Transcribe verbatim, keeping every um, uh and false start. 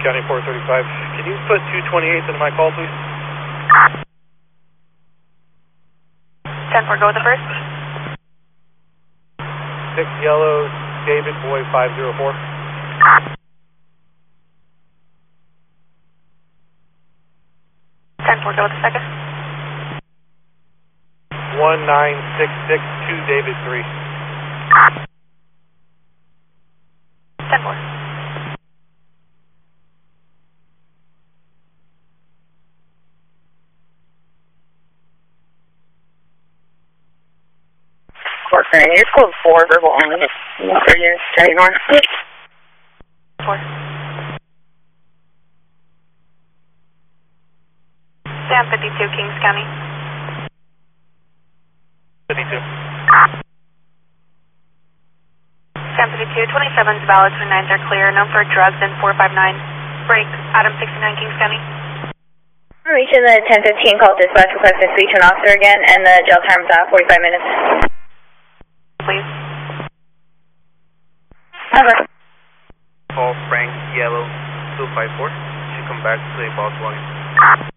County four thirty-five. Can you put two twenty-eight into my call, please? ten four, go with the first. six yellow, David Boy five zero four. ten four, go with the second. one nine six six two David three. ten four. Partner, here's code four, verbal only. What are you saying on? four. Sam fifty-two, Kings County. fifty-two. Sam fifty-two, twenty-seven's valid, twenty-nines are clear, known for drugs and four five nine. Break, Adam sixty-nine, Kings County. I'm reaching the ten fifteen call dispatch requesting speech to an officer again, and the jail time's at forty-five minutes. Please. Over. Call Frank Yellow two five four. Should come back to a boss line.